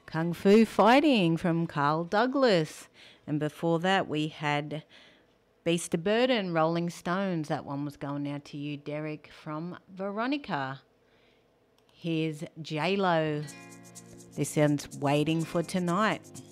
Kung Fu Fighting from Carl Douglas. And before that, we had Beast of Burden, Rolling Stones. That one was going out to you, Derek, from Veronica. Here's J-Lo. This sounds Waiting for Tonight.